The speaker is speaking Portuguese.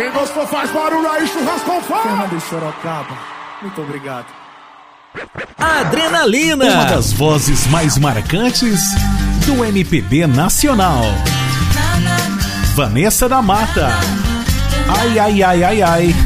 Quem gostou faz barulho aí, churrasco com fogo. Fernando de Sorocaba, muito obrigado. Adrenalina, uma das vozes mais marcantes do MPB nacional. Vanessa da Mata. Ai, ai, ai, ai, ai.